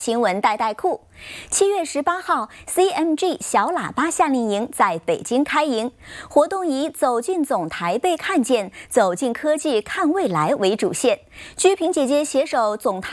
新闻带带酷，7月18号 ，CMG 小喇叭夏令营在北京开营。活动以走进总台被看见，走进科技看未来为主线。鞠萍姐姐携手总台。